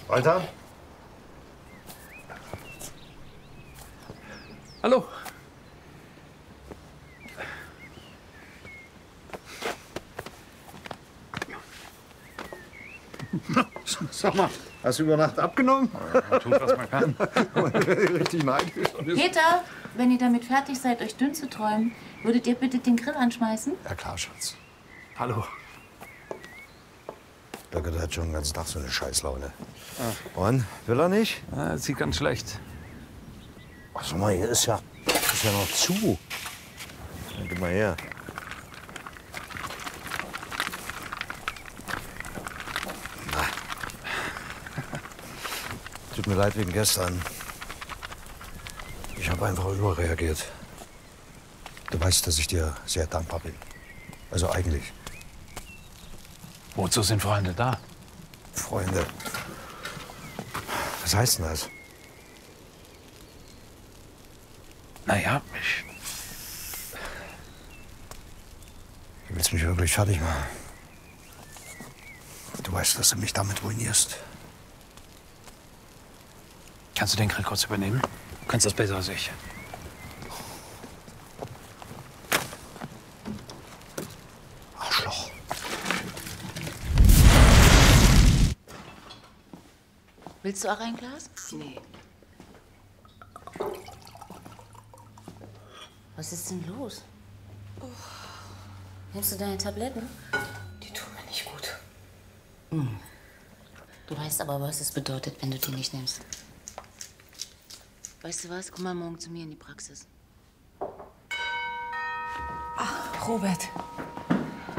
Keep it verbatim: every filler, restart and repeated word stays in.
Walter? Hallo. Sag mal, hast du über Nacht abgenommen? Ja, tut, was man kann. Richtig neidisch. Peter, wenn ihr damit fertig seid, euch dünn zu träumen, würdet ihr bitte den Grill anschmeißen? Ja klar, Schatz. Hallo. Birgit hat schon den ganzen Tag so eine Scheißlaune. Ah. Und? Will er nicht? Ja, das sieht ganz schlecht. Ach, sag mal, hier ist ja, ist ja noch zu. Ja, gib mal her. Na. Tut mir leid wegen gestern. Ich habe einfach überreagiert. Du weißt, dass ich dir sehr dankbar bin. Also eigentlich. Wozu sind Freunde da? Freunde. Was heißt denn das? Naja, ich... Du willst mich wirklich fertig machen. Du weißt, dass du mich damit ruinierst. Kannst du den Grill kurz übernehmen? Du kannst das besser als ich. Arschloch. Willst du auch ein Glas? Nee. Was ist denn los? Oh. Nimmst du deine Tabletten? Die tun mir nicht gut. Hm. Du weißt aber, was es bedeutet, wenn du die nicht nimmst. Weißt du was? Komm mal morgen zu mir in die Praxis. Ach, Robert.